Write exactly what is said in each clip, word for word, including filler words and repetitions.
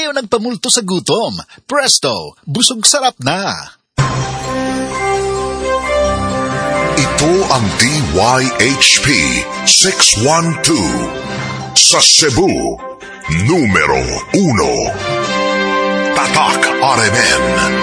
tayo nagpamulto sa gutom. Presto, busog sarap na. Ito ang D Y H P six one two sa Cebu, numero uno. Tatak R M N.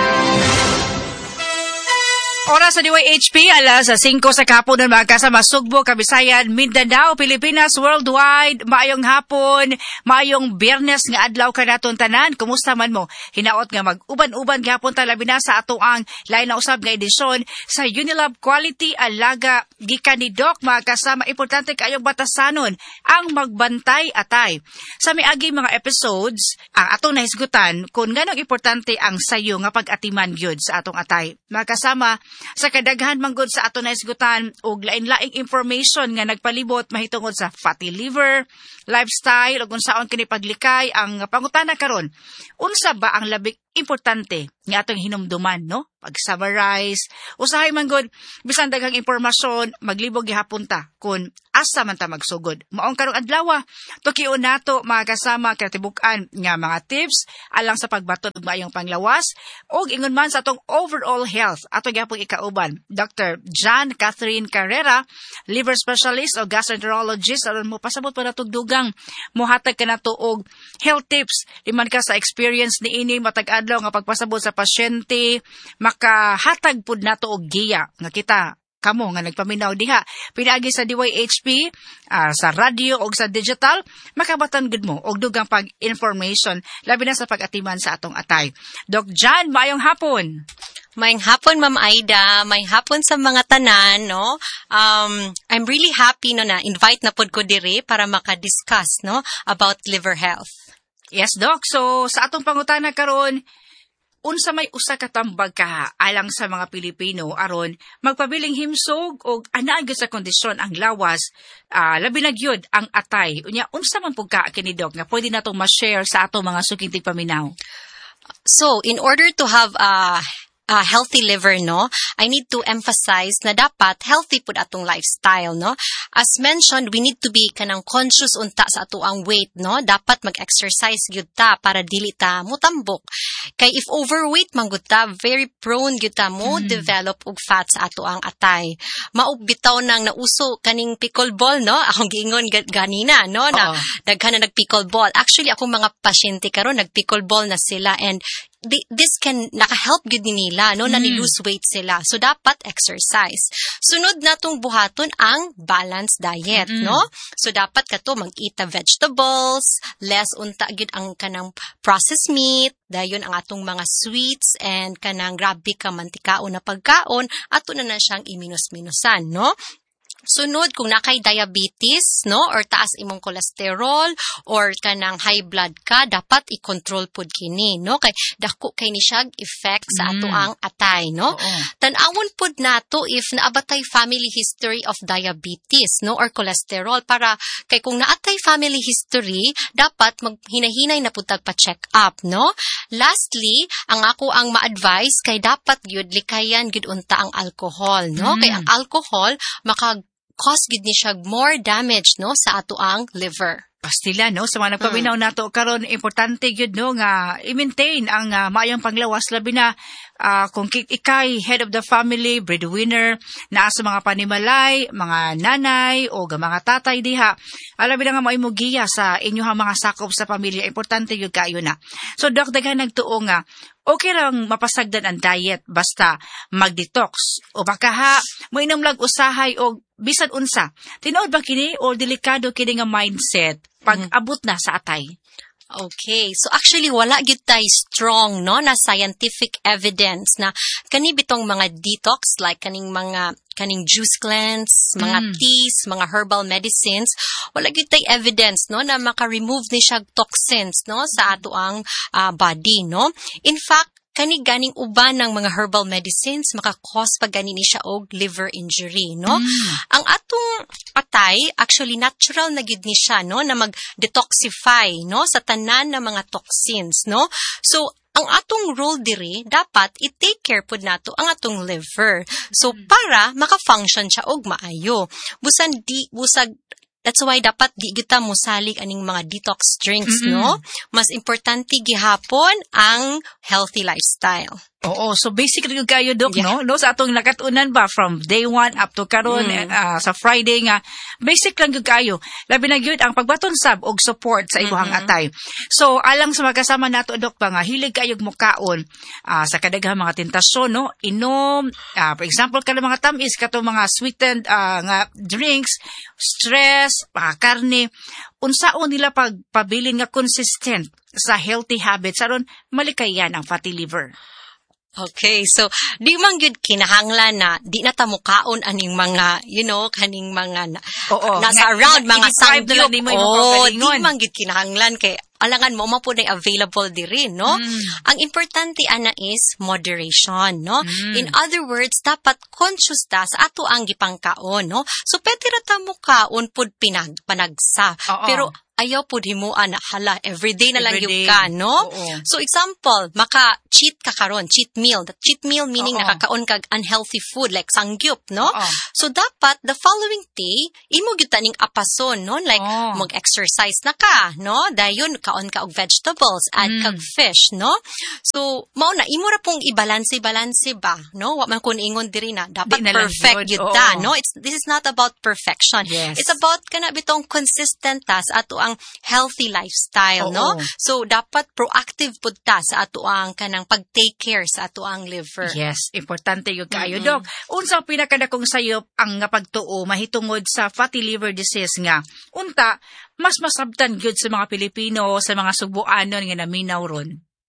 Oras sa D Y H P, alas singko sa kapon ng mga kasama Sugbo, Kabisayan, Mindanao, Pilipinas, worldwide. Maayong hapon, maayong Biyernes nga adlaw ka naton tanan. Kumusta man mo? Hinaot nga mag-uban-uban gihapon ta labi na sa ato ang lain na usab nga edisyon sa Unilab Quality Alaga gikan ni Doc. Mga kasama, importante kayong batasanon ang magbantay atay. Sa miagi mga episodes, ang atong nahisgutan kung nganong importante ang sayo nga pag-atiman gyud sa atong atay. Mga kasama, sa kadaghan manggod sa ato na isgutan og lain-laing information nga nagpalibot mahitungod sa fatty liver, lifestyle ug unsaon kini paglikay, ang pangutana karon, unsa ba ang labing importante nga atong hinumduman, no? Pag-summarize, usahay manggod bisan daghang impormasyon, maglibog gihapon ta kun asa man ta magsugod. Maong karong adlaw, tukion nato mga kasama katibuk-an nga mga tips alang sa pagbaton og maayong panglawas ug ingon man sa atong overall health. Ato gyapon ikauban Doctor John Catherine Carrera, liver specialist o gastroenterologist, aron mo pasabot pa natog dugang mohatag kanato og health tips liman ka sa experience ni ini matag adlaw nga pagpasabot sa pasyente, makahatag pud nato og giya nga kita kamo nga nagpaminaw diha pinaagi sa D Y H P, uh, sa radio o sa digital, makabatan gud mo og dugang pag-information labi na sa pag-atiman sa atong atay. Doc John, maayong hapon. Maayong hapon, Ma'am Aida. Maayong hapon sa mga tanan, no? Um, I'm really happy no na invite na pod ko diri para maka-discuss, no, about liver health. Yes, Doc. So, sa atong pangutana karon, unsa may usa ka tambag ka alang sa mga Pilipino aron magpabiling himsog og anaa gyud sa kondisyon ang lawas, uh, labi na gyud ang atay. Unya unsa man pud ka kini Doc nga pwede natong ma-share sa atong mga suking tigpaminaw? So, in order to have a uh, Uh, healthy liver, no, I need to emphasize na dapat healthy pud atong lifestyle, no. As mentioned, we need to be kanang conscious unta sa ato ang weight, no. Dapat mag-exercise gyud ta para dili ta mutambok. Kay if overweight man gyud ta, very prone gyud ta mo mm. develop og fat sa ato ang atay. Maog bitaw nang nauso kaning pickleball, no. Akong giingon ganina, no, na daghan na nag pickleball. Actually, akong mga pasyente karon nag pickleball na sila, and this can naka-help gud nila, no, na ni-lose weight sila. So, dapat exercise. Sunod natong buhaton ang balanced diet, mm-hmm. no? So, dapat kato mag-eat vegetables, less unta gud ang kanang processed meat, dayon ang atong mga sweets, and kanang grabe ka mantikaon na pagkaon, ato na na siyang iminus-minusan, no? Sunod, kung nakay diabetes, no, or taas imong cholesterol, or kanang high blood ka, dapat i-control pod kini, no, kay dako kay ni siya effect sa ato ang atay, no. Oo. Tan-awon pod nato if naabatay family history of diabetes, no, or cholesterol, para kay kung naatay family history, dapat maghinahinay na pud tag pa-check up, no. Lastly, ang ako ang ma-advise kay dapat gyud likayan gyud unta ang alcohol, no, mm. kay ang alcohol maka cause gid ni siya more damage, no, sa ato ang liver. Pastila, no, sa mga nagpaminaw hmm. nato karon, importante gyud, no, nga i-maintain ang uh, maayong panglawas labi na uh, kung ikay head of the family, breadwinner, naa sa mga panimalay, mga nanay o mga tatay diha, alabi na nga maayong giya sa inyong mga sakop sa pamilya, importante gyud kayo na. So Doc, daghan nagtuo nga okay lang mapasagdan ang diet basta mag-detox o baka ha moinom lang usahay o bisan unsa. Tinuod ba kini o delikado kini nga mindset pag abot na sa atay? Okay. So actually, wala gyud tay strong, no, na scientific evidence na kani bitong mga detox, like kaning mga kaning juice cleanse, mga mm. teas, mga herbal medicines, wala gyud tay evidence, no, na maka-remove ni siya toxins, no, sa ato ang uh, body, no. In fact, kani ganing uban ng mga herbal medicines maka-cause pag gani ni siya og liver injury, no? Mm. Ang atong atay, actually natural na gid ni siya, no, na mag-detoxify, no, sa tanan ng mga toxins, no? So, ang atong role diri, dapat i-take care pod nato ang atong liver. So, para maka-function siya og maayo. Busan di, busag That's why dapat di kita musalig aning mga detox drinks, Mm-mm. no? Mas importante gihapon ang healthy lifestyle. Oo, so basically yung kayo, Dok, Yeah. no? No, sa atong nakatunan ba, from day one up to karon Mm. ah, sa Friday nga, basic lang yung kayo. Labi na yun, ang pagbaton sab og support sa ibuhang atay. So, alang sa magkasama nato, Dok, ba nga, hilig kayong mukaon ah, sa kadaghang mga tentasyon, no? Inom, ah, for example, kada mga tamis, kato mga sweetened ah, nga drinks, stress, mga karne, unsaon nila pagpabilin nga consistent sa healthy habits, aron malikayan ang fatty liver. Okay, so di man gyud kinahanglan na di na ta mukaon aning mga, you know, kaning mga na, Oo, nasa nga- around nga- mga i-describe na lang sangyup. di mo yung Oh, di mapagalingon. man gyud kinahanglan kay alangan mo mapo na available diri, no? Mm. Ang importante ana is moderation, no? Mm. In other words, dapat conscious ta sa ato ang gipangkaon, no? So pwede ra ta mukaon pud pinag panagsa. Oo. Pero ayaw pud himuan na hala everyday na lang Everyday. yung ka, no? Oo. So example, maka-cheat ka karon, cheat meal. The cheat meal meaning Oo. nakakaon kag unhealthy food like sangyup, no? Oo. So dapat the following day imo gyud taning apason, no? Like Oo. mag-exercise na ka, no? Dayon kaon ka og vegetables, add Mm. kag fish, no? So mao na imo ra pong i-balance-balance ba, no? Wa man kun ingon diri na dapat Di na lang perfect yun. gyud ta, Oo. no? It's this is not about perfection. Yes. It's about kana bitong consistent ta sa ato ang healthy lifestyle, Oo. no? So dapat proactive pud ta sa ato ang kanang pag-take care sa ato ang liver. Yes, importante yung kayo, Mm-mm. Dok. Unsa ang pinakadakong sayop ang nga pagtuo mahitungod sa fatty liver disease nga? Unta, mas masabtan gyud sa mga Pilipino, sa mga Subuanon nga naminaw ron.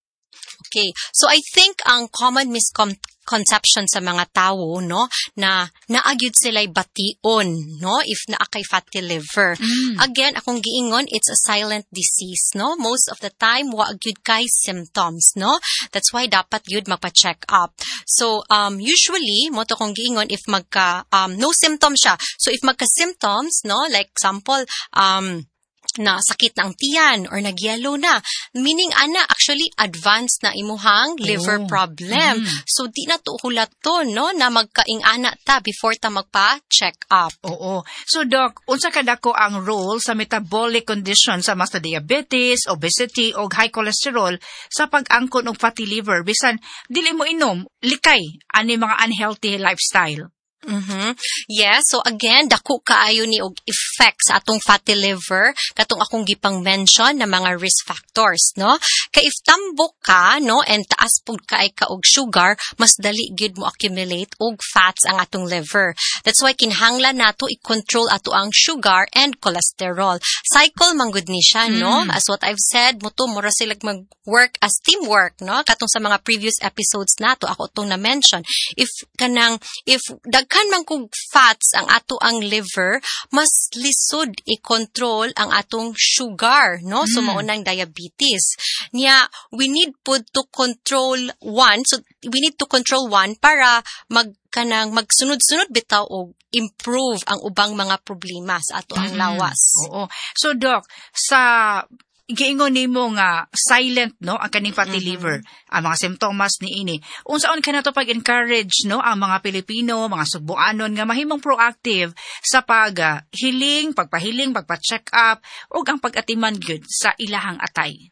Okay. So I think ang common misconception sa mga tao, no, na naagyud sila'y bation, no, if naa kay fatty liver. Mm. Again, akong giingon, it's a silent disease, no? Most of the time, wa gyud kay symptoms, no? That's why dapat gyud magpa-check up. So, um, usually, mo to kong giingon, if magka, um, no symptoms siya. So, if magka-symptoms, no, like example, um, na sakit na ang tiyan or nagyelo na. Meaning, ana, actually, advanced na imuhang liver Oh. problem. Mm. So, di na to hulaton, no, na magkaing-ana ta before ta magpa-check up. Oo. So, Doc, unsa kadako ang role sa metabolic condition sa mas na diabetes, obesity, o high cholesterol sa pag-angkon og fatty liver? Bisan, dili mo inom, likay, ani mga unhealthy lifestyle. Mhm. Yes, so again, dako kaayo ni og effect sa atong fatty liver katong akong gipang mention na mga risk factors, no? Kay if tambok ka, no, and taas pud kaay ka og sugar, mas dali gyud mo accumulate og fats ang atong liver. That's why kinahanglan nato i-control ato ang sugar and cholesterol. Cycle man gud ni siya, no? As what I've said, mo to mura sila mag-work as teamwork, no? Katong sa mga previous episodes nato ako tong na mention. If kanang if dag kan man kog fats ang ato ang liver, mas lisod i-control ang atong sugar, no? So, Mm. maunang diabetes. Nya, we need po to control one, so we need to control one para mag kanang magsunod-sunod bitaw og improve ang ubang mga problema sa ato ang Mm. lawas. Oo. So, Doc, sa giingon nimo nga silent, no, ang kaning fatty Mhm. liver, ang mga simptomas ni ini. Unsaon ka na to pag-encourage, no, ang mga Pilipino, mga Subuanon nga mahimong proactive sa pag ah, hiling, pagpahiling, pagpa-check up ug ang pag-atiman gyud sa ilahang atay.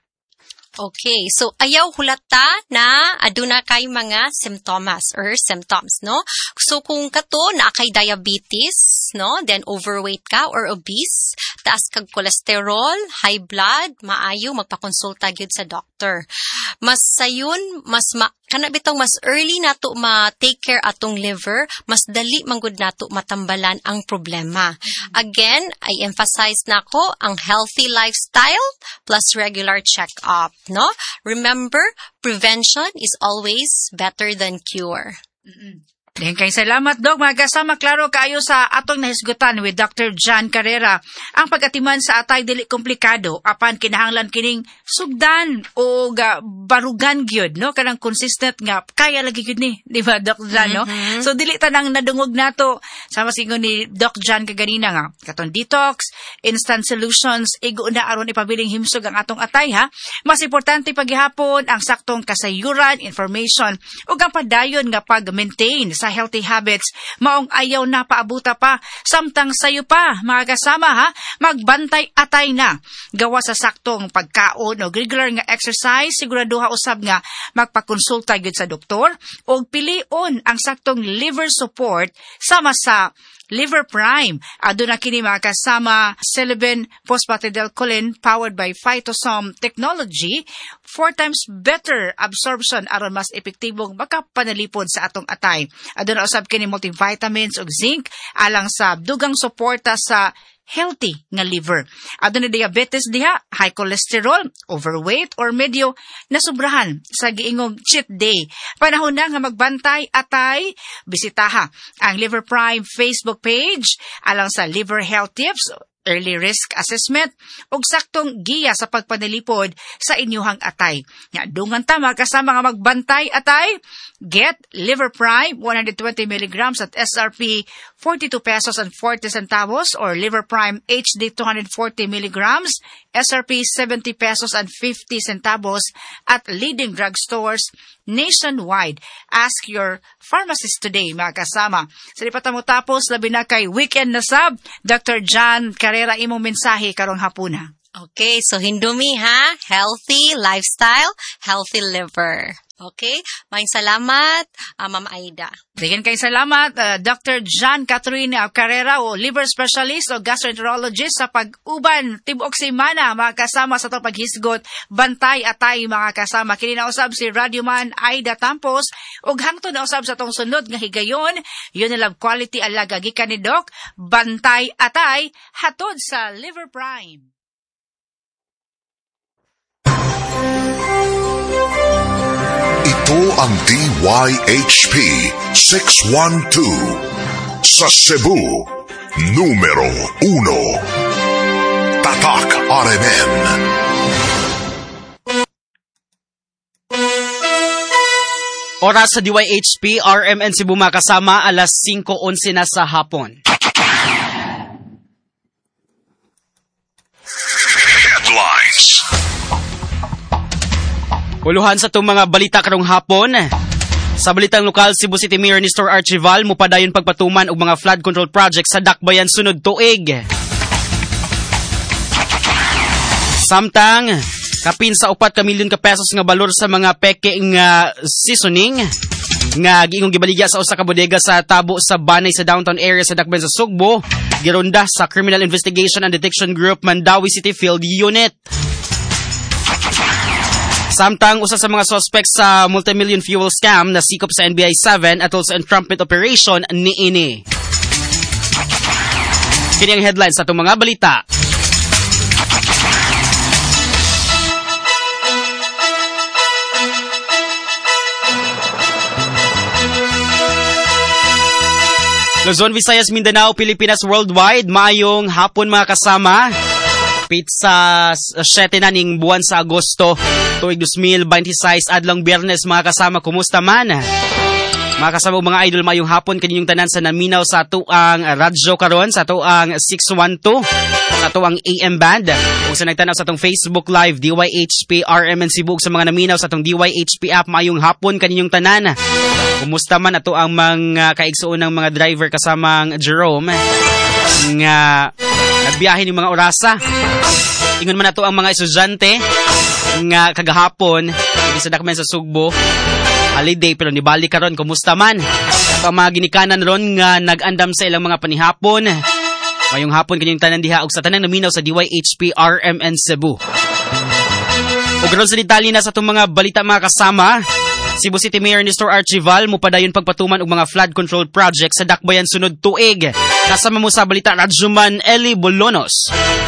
Okay, so ayaw hulata na aduna kay mga symptoms or symptoms, no? So kung kato na kay diabetes, no? Then overweight ka or obese, taas kag cholesterol, high blood, maayo magpakonsulta gyud sa doctor. Mas sayon, mas ma kana bitong mas early nato ma-take care atong liver, mas dali manggod nato matambalan ang problema. Again, I emphasize nako ang healthy lifestyle plus regular check-up, no? Remember, prevention is always better than cure. Diyan kay salamat, Dok. Mga kasama, klaro kayo sa atong nahisgutan with Doctor John Carrera. Ang pag-atiman sa atay dili komplikado, apan kinahanglan kining sugdan o ga, barugan gyud, no? Kanang consistent nga, kaya lagi gyud ni, di ba, Doc John, no? Mhm. So, dili tanang nadungog nato, sama singon ni Doc John kaganina nga, katong detox, instant solutions, igo na aron ipabiling himsog ang atong atay, ha? Mas importante paghihapon ang saktong kasayuran, information, ug ang padayon nga pag-maintain sa healthy habits, maong ayaw na paabuta pa, samtang sayo pa, mga kasama ha, magbantay atay na. Gawa sa saktong pagkaon o regular nga exercise, siguraduha usab nga magpakonsulta gyud sa doktor o pilion ang saktong liver support sama sa Liver Prime. Ado na kini mga kasama Celebin Phosphatidylcholine powered by Phytosome Technology, four times better absorption aron mas epektibong makapanalipod sa atong atay. Ado na usab kini multivitamins ug zinc alang sa dugang suporta sa healthy nga liver. Ado na diabetes diha, high cholesterol, overweight, or medyo nasubrahan sa giingong cheat day. Panahon na nga magbantay atay, bisitaha ang Liver Prime Facebook page alang sa liver health tips, early risk assessment, ug saktong giya sa pagpanalipod sa inyuhang atay. Nya dungan ta mga kasama nga magbantay atay, get Liver Prime one hundred twenty milligrams at S R P forty-two pesos and forty centavos or Liver Prime H D two hundred forty milligrams, S R P seventy pesos and fifty centavos at leading drugstores nationwide. Ask your pharmacist today, mga kasama. Sa di pa tamo tapos, labi na kay weekend na sab, Doctor John Carrera, imong mensahe karong hapuna. Okay, so hindumi ha, healthy lifestyle, healthy liver. Okay, maing salamat, uh, Ma'am Aida. Dagan kay salamat, uh, Doctor John Catherine Carrera o liver specialist o gastroenterologist sa pag-uban tibok semana, mga kasama sa itong paghisgot bantay atay, mga kasama. Kini na usab si Radioman Aida Tampos ug hangtod na usab sa itong sunod nga higayon, yun na love quality alaga gikan ni Doc, bantay atay hatod sa Liver Prime. Ito ang D Y H P six one two sa Cebu, numero uno. Tatak R M N. Oras sa D Y H P R M N Cebu, mga kasama, alas singko onse na sa hapon. Headlines. Uluhan sa itong mga balita karong hapon. Sa balitang lokal, Cebu City Mayor Nestor Archival mupadayon pagpatuman og mga flood control project sa Dakbayan sunod tuig. Samtang kapin sa upat ka milyon ka pesos nga balor sa mga peke nga seasoning nga giingong gibaligya sa usa ka bodega sa Tabo sa Banay sa downtown area sa Dakbayan sa Sugbo, gironda sa Criminal Investigation and Detection Group Mandawi City Field Unit. Samtang usa sa mga suspects sa multi-million fuel scam na sikop sa N B I seven at also entrapment operation niini. Kini ang headlines sa itong mga balita. Luzon, Visayas, Mindanao, Pilipinas, worldwide, maayong hapon, mga kasama. Sa siyete na ning buwan sa Agosto tuig twenty twenty-six, adlang Biyernes, mga kasama, kumusta man? Mga kasama, mga idol, mayong hapon kaninyong tanan sa naminaw sa tuang radyo karon, sa tuang six one two, sa tuang A M band, kung sa nagtanaw sa tong Facebook Live D Y H P R M N Cebu, sa mga naminaw sa tong D Y H P app, mayong hapon kaninyong tanan. Kumusta man ato ang mga kaigsuon ng mga driver kasamang Jerome nga nagbiyahe ng mga orasa. Ingon man nato ang mga estudyante nga kagahapon dili sa Dakbayan sa Sugbo holiday pero nibalik karon, kumusta man? At ang mga ginikanan ron nga nag-andam sa ilang mga panihapon, mayong hapon kanyang tanan diha og sa tanang naminaw sa D Y H P R M N Cebu. Ug karon sa detalye na sa itong mga balita, mga kasama, Cebu City Mayor Nestor Archival mupadayon pagpatuman og mga flood control project sa Dakbayan sunod tuig. Kasama mo sa balita Radyoman Eli Bolonos.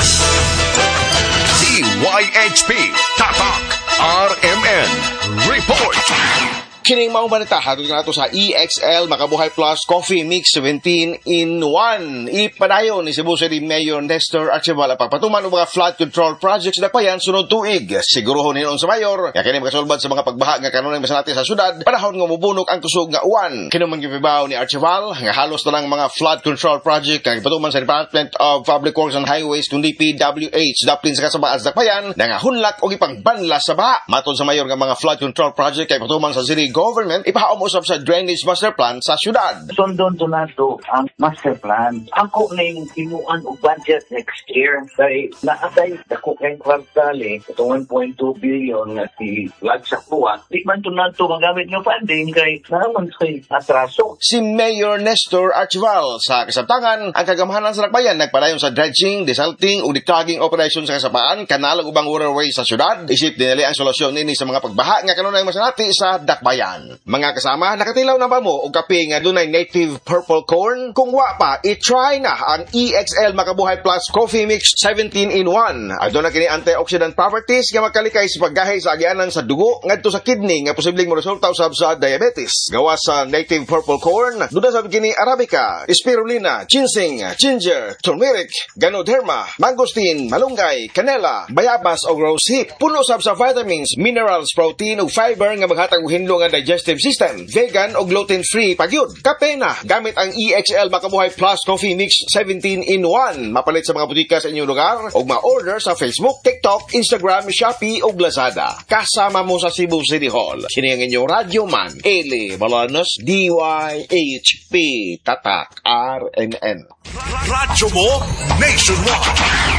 D Y H P Tatak R M N Report. Kining maong balita, hatod nga nato sa E X L Makabuhay Plus Coffee Mix seventeen in one. Ipadayon ni Cebu City Mayor Nestor Archival ang pagpatuman ng mga flood control projects sa Dakbayan sunod tuig. Siguruhon niyon sa mayor, nga kini makasulbad sa mga pagbaha nga kanunay masanati sa syudad, panahon nga mubunok ang kusog nga uwan. Kinuman gipibaw ni Archival nga halos na lang mga flood control project nga ipatuman sa Department of Public Works and Highways kundi D P W H daplin sa kasabaan sa Dakbayan na nga hunlak og ipangbanla sa baha. Matod sa mayor nga mga flood control project kay patuman sa City government ipahaom usab sa drainage master plan sa syudad. Sundon to nato ang master plan. Ako ning himuan og budget next year kay naatay dako kay kwartal eh one point two billion nga si lag sa kuwa. Di man to nato magamit nga funding kay naman kay atraso. Si Mayor Nestor Archival sa kasamtangan ang kagamahanan sa Dakbayan nagpadayon sa dredging, desalting ug dikaging operation sa kasapaan kanal ug ubang waterway sa syudad. Isip dinali ang solusyon nini sa mga pagbaha nga kanunay masanati sa Dakbayan. Mga kasama, nakatilaw na ba mo og kape nga dunay native purple corn? Kung wa pa, i-try na ang E X L Makabuhay Plus Coffee Mix seventeen in one. Aduna kini antioxidant properties nga makalikay sa paggahay sa agyanan sa dugo ngadto sa kidney nga posibleng moresulta usab sa diabetes. Gawa sa native purple corn, duda sab kini arabica, spirulina, ginseng, ginger, turmeric, ganoderma, mangosteen, malunggay, canela, bayabas o rosehip. Puno sab sa vitamins, minerals, protein ug fiber nga maghatag og hinlo nga digestive system. Vegan o gluten-free pagyud. Kape na gamit ang E X L Makabuhay Plus Coffee Mix seventeen in one. Mapalit sa mga butika sa inyong lugar o ma-order sa Facebook, TikTok, Instagram, Shopee o Lazada. Kasama mo sa Cebu City Hall. Kini ang inyong radyo man, Eli Balanos, D Y H P, Tatak, R M N. Radyo mo nationwide.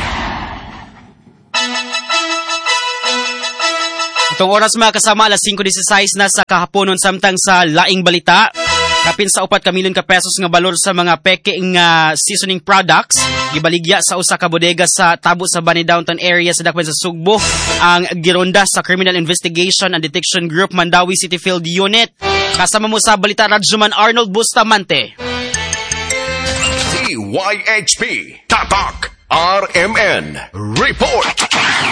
Itong oras mga kasama, alas five sixteen na sa kahaponon samtang sa laing balita. Kapin sa upat ka milyon ka pesos nga balor sa mga peke nga seasoning products. Gibaligya sa usa ka bodega sa Tabo sa Bani downtown area sa Dakbayan sa Sugbo. Ang gironda sa Criminal Investigation and Detection Group Mandawi City Field Unit. Kasama mo sa balita Radyoman Arnold Bustamante. D Y H P, Tatak, R M N, Report.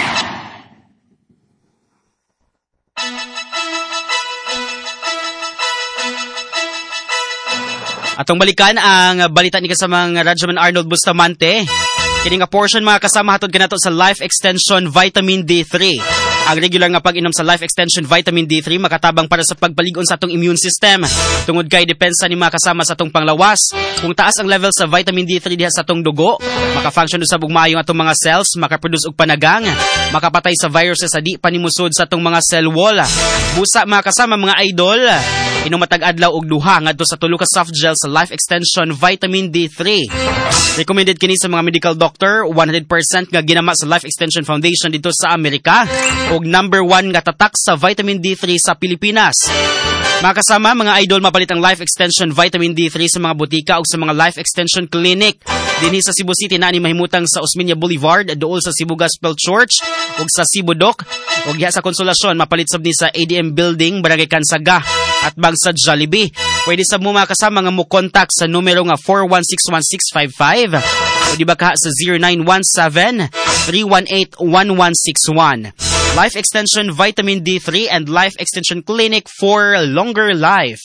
Atong balikan ang balita ni kasamang Radyoman Arnold Bustamante. Kini nga portion mga kasama hatod kanato sa Life Extension Vitamin D three. Ang regular nga pag-inom sa Life Extension Vitamin D three makatabang para sa pagpalig-on sa atong immune system. Tungod kay depensa ni mga kasama sa atong panglawas. Kung taas ang level sa Vitamin D three diha sa atong dugo, maka-function usab og maayo atong mga cells, maka-produce og panagang, makapatay sa viruses sa di panimusod sa atong mga cell wall. Busa mga kasama mga idol, inom matag adlaw og duha ngadto sa tulo ka soft gel sa Life Extension Vitamin D three. Recommended kini sa mga medical doctor, one hundred percent nga ginama sa Life Extension Foundation dito sa Amerika ug number one nga tatak sa Vitamin D three sa Pilipinas. Mga kasama, mga idol, mapalit ang Life Extension Vitamin D three sa mga butika ug sa mga Life Extension Clinic dinhi sa Cebu City na ni mahimutang sa Osmeña Boulevard duol sa Cebu Gospel Church ug sa Cebu Doc ug diha sa Konsolasyon mapalit sab ni sa A D M Building, Barangay Kansaga at bang sa Jollibee. Pwede sa mo mga kasama nga mo contact sa numero nga four one six one six five five o di ba ka sa zero nine one seven three one eight one one six one. Life Extension Vitamin D three and Life Extension Clinic for longer life.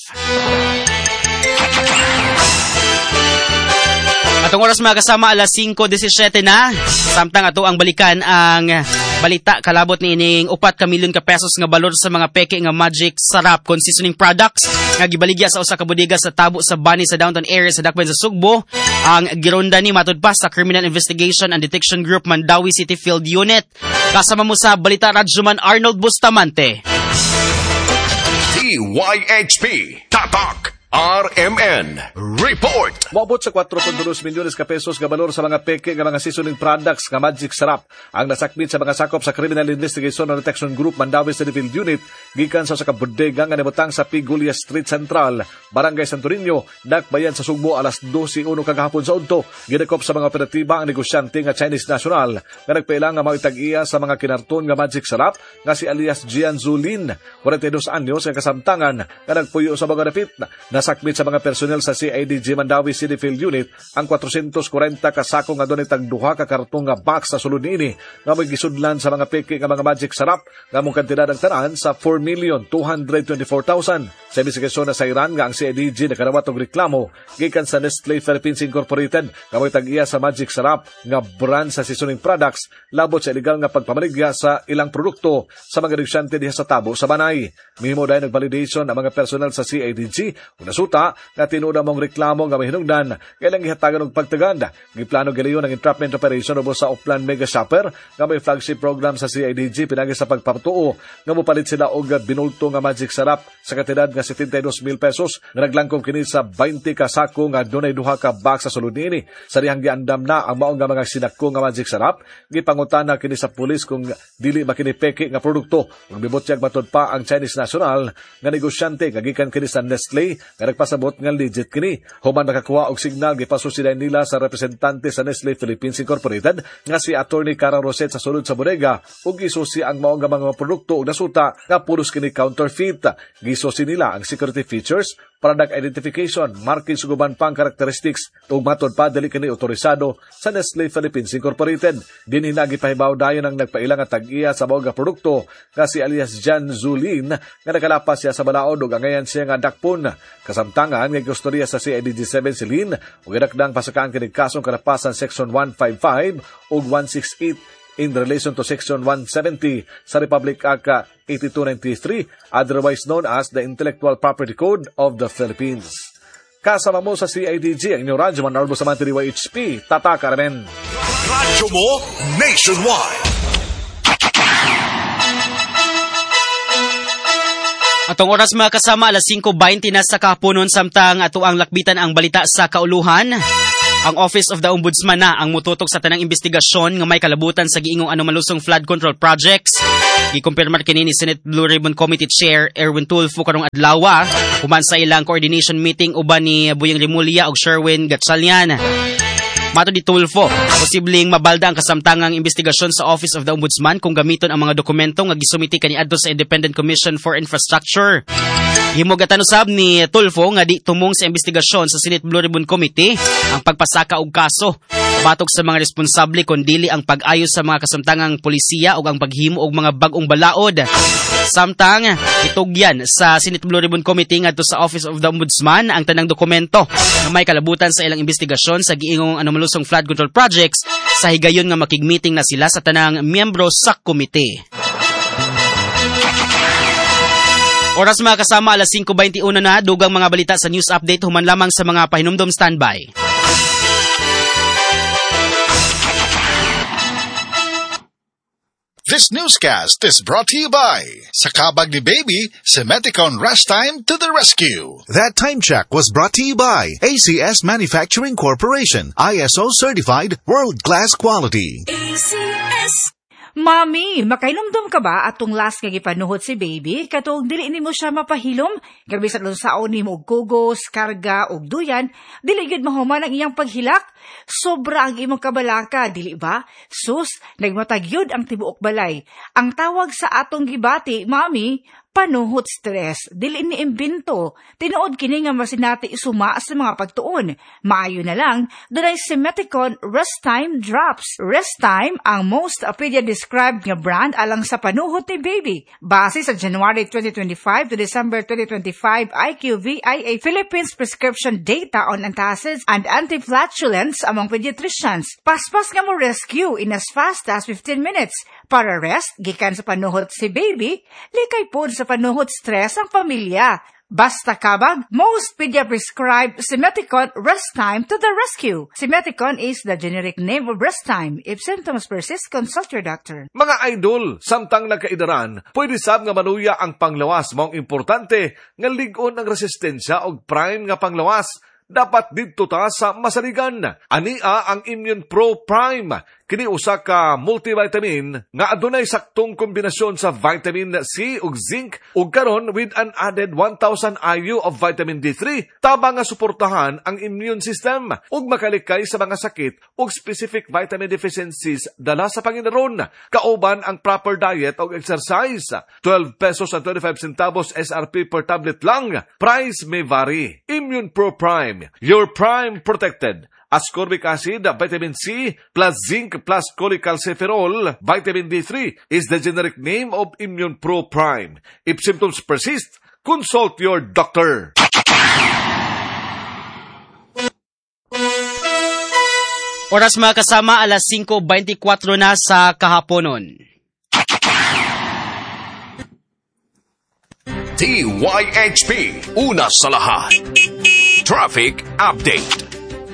Atong oras mga kasama, alas five seventeen na. Samtang ato ang balikan ang balita kalabot ni ining upat ka milyon ka pesos nga balor sa mga peke nga Magic Sarap kon seasoning products nga gibaligya sa usa ka bodega sa Tabo sa Bani sa downtown area sa Dakbayan sa Sugbo. Ang gironda ni matud pa sa Criminal Investigation and Detection Group Mandawi City Field Unit. Kasama mo sa balita Radyoman Arnold Bustamante. D Y H P, Tatak, R M N, Report. Moabot sa four point two milyones ka pesos nga balor sa mga peke nga mga seasoning products nga Magic Sarap ang nasakmit sa mga sakop sa Criminal Investigation and Detection Group Mandawi City Field Unit gikan sa usa ka bodega nga nabutang sa Pigulia Street Central, Barangay Santo Niño, Dakbayan sa Sugbo alas twelve one kagahapon sa udto. Gidekop sa mga operatiba ang negosyante nga Chinese national nga nagpailang nga maitag-iya sa mga kinarton nga Magic Sarap nga si alias Gian Zulin, forty-two anyos nga kasamtangan nga nagpuyo sa mga dapit na nasakmit sa mga personel sa C I D G Mandawi City Field Unit ang four hundred forty ka sako nga doon itang duha ka kartong nga box sa sulod niini nga may gisudlan sa mga peke nga mga Magic Sarap nga mong kantidad ng tanan sa four million two hundred twenty-four thousand. Sa investigasyon na sa Iran nga ang C I D G nakarawat og reklamo gikan sa Nestle Philippines Incorporated nga may tag-iya sa Magic Sarap nga brand sa seasoning products labot sa illegal nga pagpamaligya sa ilang produkto sa mga negosyante diha sa Tabo sa Banay. Mihimo dahil nag-validation ang mga personel sa C I D G ug Nasuta nga tinuod mong reklamo nga mahinungdan kailang gihatagan og pagtaganda. Giplano giliyon ang entrapment operation ubo sa Oplan Mega Shopper nga may flagship program sa C I D G pinagi sa pagpatuo nga mopalit sila og binulto nga magic sarap sa kantidad nga setenta y dos mil pesos nga naglangkong kini sa twenty ka sako nga dunay duha ka box sa sulod niini. Sa dihang giandam na ang mao nga mga sinako nga magic sarap, gipangutana kini sa pulis kung dili ba kini peke nga produkto. Ug mibutyag matud pa ang Chinese national nga negosyante nga gikan kini sa Nestle nga nagpasabot nga legit kini. Human nakakuha og signal gipasusiday nila sa representante sa Nestle Philippines Incorporated nga si Attorney Cara Roset sa sulod sa bodega ug gisusi ang mao nga mga produkto ug nasuta nga pulos kini counterfeit. Gisusi nila ang security features, product identification, marking suguban pang characteristics ug matud pa dili kini otorisado sa Nestle Philippines Incorporated. Dinhi na gipahibaw dayon ang nagpailang nga tag-iya sa mao nga produkto nga si alias Jan Zulin nga nakalapas siya sa balaod ug angayan siya nga dakpon. Kasamtangan nga gustorya sa C I D G seven silin ug idakdang pasakaan kini kasong kalapasan section one fifty-five ug one sixty-eight in relation to section one seventy sa Republic Act eighty-two ninety-three, otherwise known as the Intellectual Property Code of the Philippines. Kasama mo sa C I D G ang inyong radyo man Arbo sa D Y H P, Tata Carmen. Radyo mo nationwide. Atong oras mga kasama, alas five twenty na sa kahaponon samtang ato ang lakbitan ang balita sa kauluhan. Ang Office of the Ombudsman na ang mututok sa tanang investigasyon nga may kalabutan sa giingong anomalusong flood control projects. Gikumpirmar kini ni Senate Blue Ribbon Committee Chair Erwin Tulfo karong adlaw human sa ilang coordination meeting uban ni Buyang Rimulya ug Sherwin Gatchalian. Mato di Tulfo, posibleng mabalda ang kasamtangang investigasyon sa Office of the Ombudsman kung gamiton ang mga dokumento nga gisumiti kaniadto sa Independent Commission for Infrastructure. Himugatan usab ni Tulfo nga di tumong sa investigasyon sa Senate Blue Ribbon Committee ang pagpasaka og kaso batok sa mga responsable kundi ang pag-ayos sa mga kasamtangang polisiya ug ang paghimo og mga bag-ong balaod. Samtang itugyan sa Senate Blue Ribbon Committee ngadto sa Office of the Ombudsman ang tanang dokumento nga may kalabutan sa ilang investigasyon sa giingong anomalusong flood control projects sa higayon nga makigmeeting na sila sa tanang miyembro sa komite. Oras mga kasama, alas five twenty-one na, dugang mga balita sa news update human lamang sa mga pahinumdom standby. This newscast is brought to you by Sa kabag ni baby, Semeticon Rest Time to the rescue. That time check was brought to you by A C S Manufacturing Corporation, I S O certified, world-class quality. A C S. Mami, makainumdum ka ba atong last nga gipanuhot si baby? Katong dili nimo siya mapahilom? Grabe sa lunsaon nimo og kugos, karga og duyan, dili gid mahuman ang iyang paghilak. Sobra ang imong kabalaka, dili ba? Sus, nagmatagyod ang tibuok balay. Ang tawag sa atong gibati, mami, panuhot stress, dili ni imbento. Tinuod kini nga masinati isuma sa mga pagtuon. Maayo na lang, dunay Semeticon Rest Time Drops. Rest Time ang most pedia-described nga brand alang sa panuhot ni baby. Base sa January twenty twenty-five to December twenty twenty-five I Q V I A Philippines prescription data on antacids and anti-flatulence among pediatricians. Paspas nga mo rescue in as fast as fifteen minutes. Para rest, gikan sa panuhot si baby, likay po sa panuhot stress ang pamilya. Basta kabag, most pedia-prescribed Semeticon Rest Time to the rescue. Semeticon is the generic name of Rest Time. If symptoms persist, consult your doctor. Mga idol, samtang nagkaidaran, pwede sab nga manuya ang panglawas. Maong importante nga ligon ang resistensya og prime nga panglawas. Dapat dito ta sa masaligan. Ania ang Immune Pro Prime. Kini usa ka multivitamin nga adunay saktong kombinasyon sa vitamin C ug zinc ug karon with an added one thousand I U of vitamin D three tabang nga suportahan ang immune system ug makalikay sa mga sakit ug specific vitamin deficiencies dala sa panginaron. Kauban ang proper diet ug exercise. twelve pesos and twenty-five centavos S R P per tablet lang. Price may vary. Immune Pro Prime, your prime protected. Ascorbic acid, vitamin C, plus zinc, plus cholecalciferol, vitamin D three is the generic name of Immune Pro Prime. If symptoms persist, consult your doctor. Oras mga kasama, alas five twenty-four na sa kahaponon. D Y H P, una sa lahat. Traffic Update.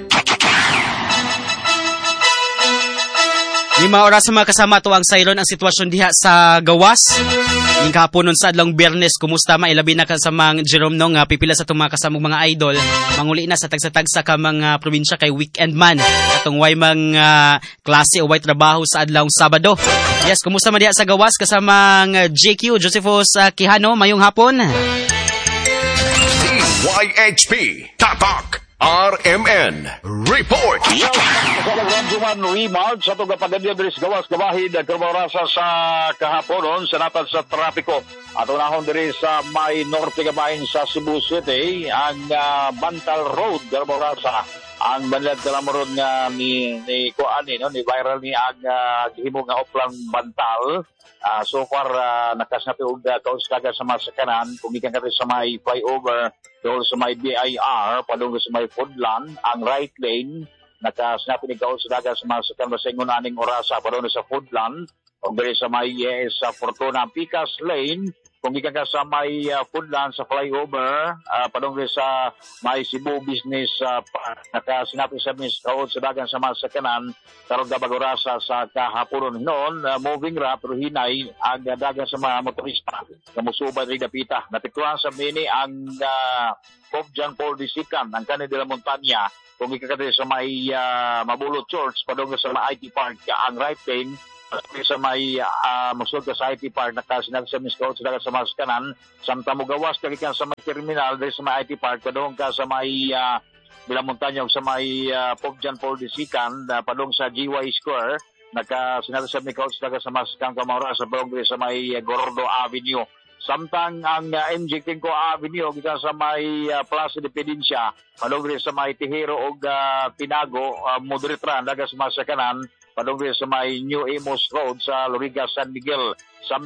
Lima oras sa mga kasama to ang sayron ang sitwasyon diha sa gawas. Ning kahapon nun sa adlong Biyernes, kumusta mailabi na kasamang Jerome no nga pipila sa itong mga kasamang mga idol. Manguli na sa tagsa-tagsa ka mga probinsya kay weekend man. Atong way mga klase o way trabaho sa adlong Sabado. Yes, kumusta man diha sa gawas kasamang J Q, Josephus uh, Quijano, mayong hapon. D Y H P, Tatak. R M N Report. Yes, Ramjuman Remark sa itong kapagadya bilis gawas gawahid nagkamarasa sa kahaponon sa natad sa trapiko. At unahon diri sa may norte gabahin sa Cebu City ang uh, Bantal Road nagkamarasa ang banlad kalamurod nga ni ni kuani no ni viral ni ang uh, gihimo nga oplang Bantal. Uh, so far uh, nakasnapi og uh, kauskaga sa masakanan kung ikan kati sa may flyover doon sa may B I R padung sa may Foodland ang right lane nakasnapi ni kauskaga sa masakanan sa ingon aning orasa padung sa Foodland o diri sa may uh, sa Fortuna Picas Lane kung ikan ka sa may uh, Foodland sa flyover uh, padung sa may Cebu Business uh, nakasnapi sa Miss kauskaga sa masakanan karon gabagorasa sa kahaponon noon uh, moving ra pero hinay ang uh, dagan sa mga motorista nga musubad ri dapita napiktuhan sa mini ang uh, Pope John Paul the Second ang kanhi de la Montaña kung ikakadiri sa may uh, Mabulo Church padung sa may I T Park ang right lane sa may uh, musod ka sa I T Park nakasinag sa Miss Coach dagat sa mas kanan samtang mo gawas kagikan sa may terminal diri sa may I T Park padung ka sa may uh, Bila Montaña sa may uh, Pope John Paul the Second uh, padung sa G Y Square nakasinag sa Miss Coach dagat sa mas kang kamara sa padung diri sa may uh, Gordo Avenue samtang ang uh, M J Kinko Avenue gikan sa may uh, Plaza de Pedencia padung diri sa may Tihero og uh, Tinago uh, moderitra dagat sa mas kanan padung sa may New Amos Road sa Loriga San Miguel. Sam